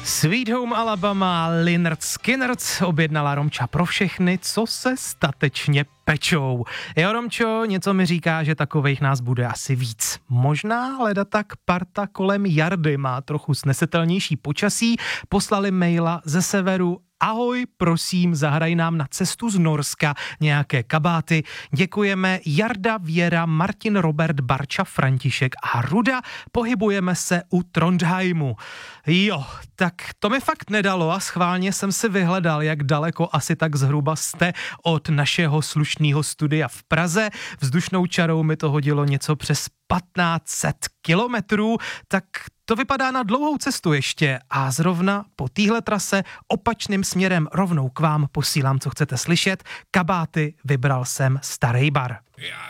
Sweet Home Alabama, Lynyrd Skynyrd objednala Romča pro všechny, co se statečně pečou. Jo, Romčo, něco mi říká, že takovejch nás bude asi víc. Možná tak parta kolem Jardy má trochu snesitelnější počasí. Poslali maila ze severu. Ahoj, prosím, zahraj nám na cestu z Norska nějaké kabáty. Děkujeme Jarda, Věra, Martin, Robert, Barča, František a Ruda. Pohybujeme se u Trondheimu. Jo, tak to mi fakt nedalo a schválně jsem si vyhledal, jak daleko asi tak zhruba jste od našeho slušného studia v Praze. Vzdušnou čarou mi to hodilo něco přes 1500 kilometrů, tak to vypadá na dlouhou cestu ještě a zrovna po téhle trase opačným směrem rovnou k vám posílám, co chcete slyšet. Kabáty vybral jsem Starý Bar.